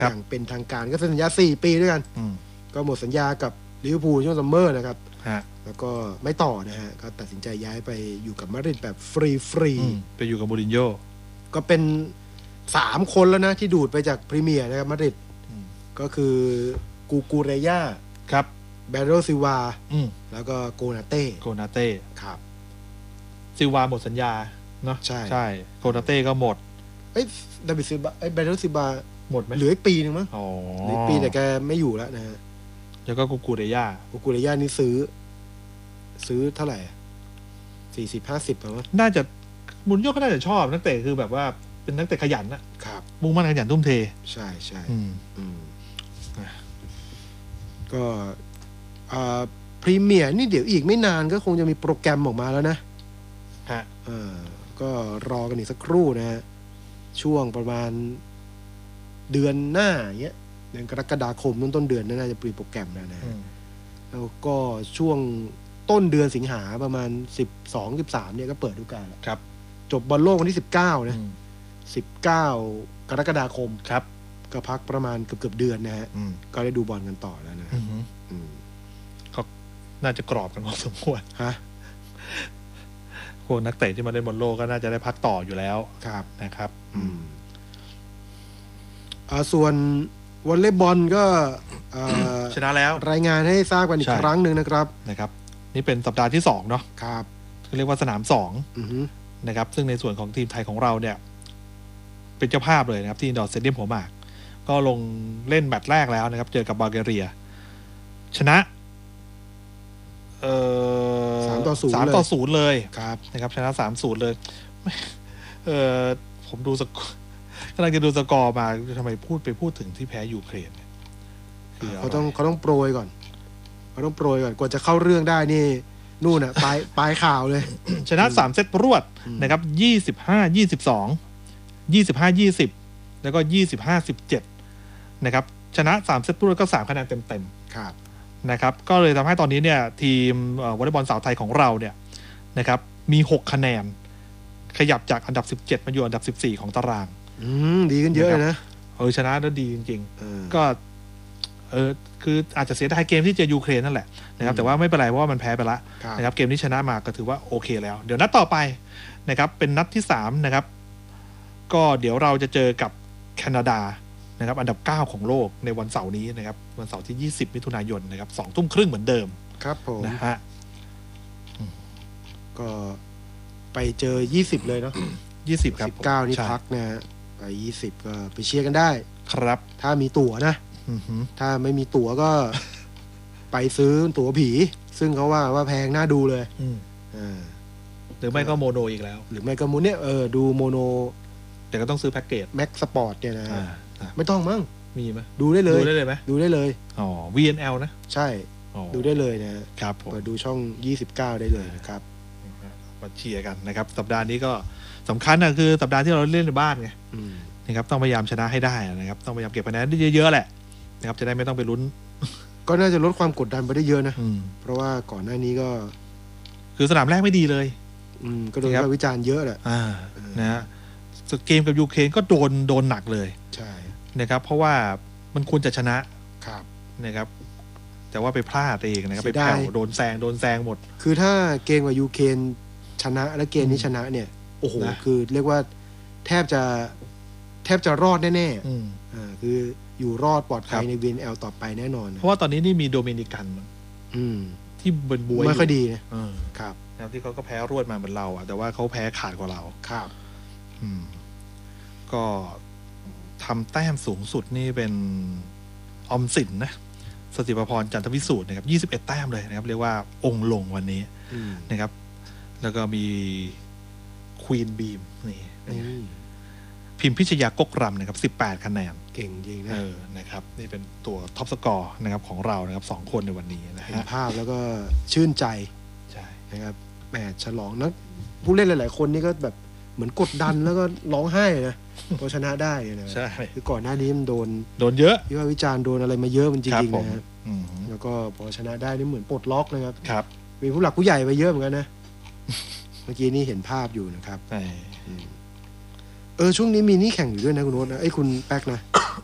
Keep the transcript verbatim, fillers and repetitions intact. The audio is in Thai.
อย่างเป็นทางการก็สัญญาสี่ปีด้วยกันก็หมดสัญญากับลิเวอร์พูลช่วงซัมเมอร์นะครับแล้วก็ไม่ต่อนะฮะก็ตัดสินใจย้ายไปอยู่กับมาดริดแบบฟรีฟรีไปอยู่กับมูรินโญ่ก็เป็นสามคนแล้วนะที่ดูดไปจากพรีเมียร์นะครับมาดริดก็คือกูกูเรย่าครับเบโรซิวาแล้วก็โกนาเต้โกนาเต้ครับซิวาหมดสัญญาเนาะใช่ใช่โกนาเต้ก็หมดเอ้ยดาวิดซิลวาไอ้เบโรซิวาหมดไหมเหลืออีกปีนึงมั้งอ๋อเหลือปีแต่แกไม่อยู่แล้วนะฮะแล้วก็กูกูเรย่ากูกูเรย่านี่ซื้อซื้อเท่าไหร่สี่สิบห้าสิบประมาณน่าจะมูรินโญ่ก็น่าจะชอบนักเตะคือแบบว่าเป็นนักเตะขยันนะครับมุ่งมั่นขยันทุ่มเทใช่ใช่อืมอืมก็อ่าพรีเมียร์นี่เดี๋ยวอีกไม่นานก็คงจะมีโปรแกรมออกมาแล้วนะฮะเออก็รอกันอีกสักครู่นะฮะช่วงประมาณเดือนหน้าอย่างเงี้ยเดือนกรกฎาคมต้นต้นเดือนน่าจะมีโปรแกรมแล้วนะแล้วก็ช่วงต้นเดือนสิงหาประมาณสิบสอง สิบสามเนี่ยก็เปิดฤดูกาลแล้วครับจบบอลโลกวันที่สิบเก้านะสิบเก้ากรกฎาคมครับก็พักประมาณเกือบๆเดือนนะฮะก็ได้ดูบอลกันต่อแล้วนะก็น่าจะกรอบกันพอสมควรฮะพวกนักเตะที่มาเล่นบอลโลกก็น่าจะได้พักต่ออยู่แล้วครับนะครับอืมอ่าส่วนวอลเลย์บอลก็ชนะแล้วรายงานให้ทราบกันอีกครั้งหนึ่งนะครับนะครับนี่เป็นสัปดาห์ที่สองเนาะครับเรียกว่าสนามสองนะครับซึ่งในส่วนของทีมไทยของเราเนี่ยเป็นเจ้าภาพเลยนะครับที่อินดอร์สเตเดียมหัวหมากก็ลงเล่นแมตช์แรกแล้วนะครับเจอกับบัลแกเรียชนะเอ่อสามต่อศูนย์สามต่อศูนย์เลยครับนะครับชนะ สามศูนย์เลยเอ่อผมดูสกอร์กำลังจะดูสกอร์มาทำไมพูดไปพูดถึงที่แพ้ยูเครนเขาต้องเขาต้องโปรยก่อนเขาต้องโปรยก่อนกว่าจะเข้าเรื่องได้นี่นู่นน่ะปลายปลายข่าวเลยชนะสามเซตรวดนะครับยี่สิบห้า ยี่สิบสอง ยี่สิบห้า ยี่สิบแล้วก็ยี่สิบห้า สิบเจ็ดนะครับชนะสามเซตรวดก็สามคะแนนเต็มๆครับนะครับก็เลยทำให้ตอนนี้เนี่ยทีมวอลเลย์บอลสาวไทยของเราเนี่ยนะครับมีหกคะแนนขยับจากอันดับสิบเจ็ดมาอยู่อันดับสิบสี่ของตารางอืมดีขึ้นเยอะเลยนะเออชนะแล้วดีจริงๆก็เออคืออาจจะเสียดายเกมที่เจอยูเครนนั่นแหละนะครับแต่ว่าไม่เป็นไรเพราะว่ามันแพ้ไปละนะครับเกมนี้ชนะมาก็ถือว่าโอเคแล้วเดี๋ยวนัดต่อไปนะครับเป็นนัดที่สามนะครับก็เดี๋ยวเราจะเจอกับแคนาดานะครับอันดับเก้าของโลกในวันเสาร์นี้นะครับวันเสาร์ที่ยี่สิบมิถุนายนนะครับสองทุ่มครึ่งเหมือนเดิมครับผมนะฮะก็ไปเจอยี่สิบเลยเนาะยี่สิบครับสิบเก้านี่พักนะฮะไปยี่สิบก็ไปเชียร์กันได้ครับถ้ามีตั๋วนะถ้าไม่มีตั๋วก็ไปซื้อตั๋วผีซึ่งเขาว่าว่าแพงน่าดูเลยอ่าหรือไม่ก็โมโนอีกแล้วหรือไม่ก็โมเนี่ยเออดูโมโนแต่ก็ต้องซื้อแพ็กเกจแม็กสปอร์ตเนี่ยนะไม่ต้องมั้งมีไหมดูได้เลยดูได้เลยไหมดูได้เลยอ๋อ วี เอ็น แอล นะใช่ดูได้เลยนะครับเปิดดูช่องยี่สิบเก้าได้เลยนะครับมาเชียร์กันนะครับสัปดาห์นี้ก็สำคัญนะคือสัปดาห์ที่เราเล่นในบ้านไงนะครับต้องพยายามชนะให้ได้นะครับต้องพยายามเก็บคะแนนได้เยอะๆแหละนะครับจะได้ไม่ต้องไปลุ้นก็น่าจะลดความกดดันไปได้เยอะนะเพราะว่าก่อนหน้านี้ก็คือสนามแรกไม่ดีเลยก็โดนวิจารณ์เยอะแหละนะฮะเกมกับยูเครนก็โดนโดนหนักเลยใช่นะครับเพราะว่ามันควรจะชนะครับนะครับแต่ว่าไปพลาดเองนะครับไปแผ่วโดนแซงโดนแซงหมดคือถ้าเกมกับยูเครนชนะและเกมนี้ชนะเนี่ยโอ้โหคือเรียกว่าแทบจะแทบจะรอดแน่ๆอ่าคืออยู่รอดปลอดภัยใน วี เอ็น แอล ต่อไปแน่นอนเพราะว่าตอนนี้นี่มีโดมินิกันที่เบิร์นบวยไม่ค่อยดีนะครับนะที่เขาก็แพ้รวดมาเหมือนเราอ่ะแต่ว่าเขาแพ้ขาดกว่าเราครับอืมก็ทำแต้มสูงสุดนี่เป็นออมสินนะสติประพรจันทวิสูตรนะครับยี่สิบเอ็ดแต้มเลยนะครับเรียกว่าองค์ลงวันนี้นะครับแล้วก็มีควีนบีมนี่พิมพิชยากกรำนะครับสิบแปดคะแนนเก่งจริงนะเออนะครับนี่เป็นตัวท็อปสกอร์นะครับของเรานะครับสองคนในวันนี้นะฮะเห็นภาพแล้วก็ชื่นใจใช่นะครับแหมฉลองนักผู้เล่นหลายๆคนนี่ก็แบบเหมือนกดดันแล้วก็ร้องไห้นะพอชนะได้นะใช่คือก่อนหน้านี้มันโดนโดนเยอะที่ว่าวิจารณ์โดนอะไรมาเยอะมันจริงๆนะฮะแล้วก็พอชนะได้นี่เหมือนปลดล็อกนะครับครับมีผู้หลักผู้ใหญ่ไปเยอะเหมือนกันนะเมื่อกี้นี่เห็นภาพอยู่นะครับเออช่วงนี้มีนี่แข่งอยู่ด้วยนะคุณโน้ตนะไอ้คุณแป๊กนะ